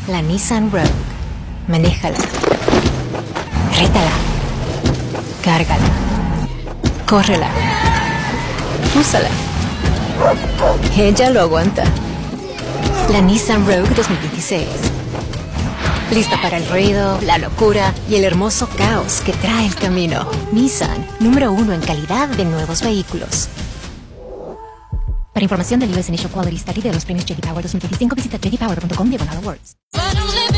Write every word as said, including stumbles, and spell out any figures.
la Nissan Rogue. Manéjala. Rétala. Cárgala. Córrela. Úsala. Ella lo aguanta. La Nissan Rogue dos mil veintiséis. Lista para el ruido, la locura y el hermoso caos que trae el camino. Nissan, número uno en calidad de nuevos vehículos. Para información del U S Initial Quality Study de los premios J D Power dos mil veinticinco, visita j d power punto com diagonal awards.